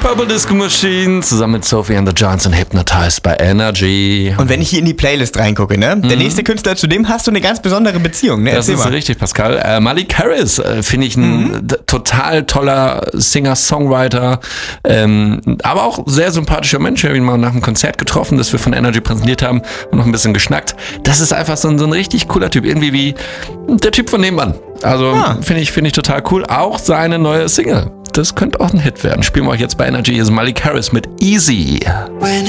Purple Disco Machine zusammen mit Sophie and the Giants und Hypnotized bei Energy. Und wenn ich hier in die Playlist reingucke, ne? Der nächste Künstler, zu dem hast du eine ganz besondere Beziehung, ne? Das ist richtig, Pascal. Malik Harris finde ich ein total toller Singer-Songwriter, aber auch sehr sympathischer Mensch. Ich habe ihn mal nach einem Konzert getroffen, das wir von Energy präsentiert haben und noch ein bisschen geschnackt. Das ist einfach so ein richtig cooler Typ, irgendwie wie der Typ von nebenan. Also finde ich total cool. Auch seine neue Single. Das könnte auch ein Hit werden. Spielen wir euch jetzt bei Energy. Hier ist Malik Harris mit Easy.